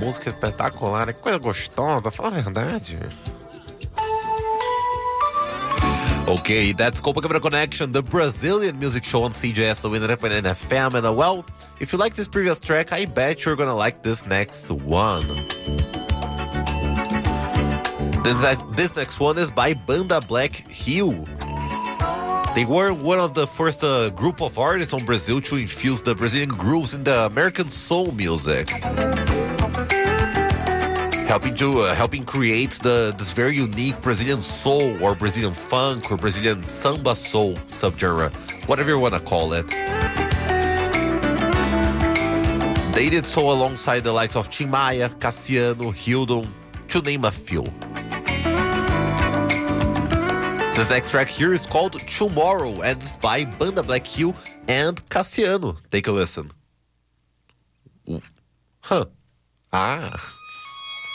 música espetacular, que coisa gostosa, fala a verdade. Okay, that's Copacabana Connection, the Brazilian music show on CJS, the Independent FM. And well, if you like this previous track, I bet you're gonna like this next one. This next one is by Banda Black Hill. They were one of the first group of artists on Brazil to infuse the Brazilian grooves in the American soul music, helping create this very unique Brazilian soul or Brazilian funk or Brazilian samba soul subgenre, whatever you want to call it. They did so alongside the likes of Tim Maia, Cassiano, Hildon, to name a few. This next track here is called Tomorrow, and it's by Banda Black Hill and Cassiano. Take a listen. Huh. Ah.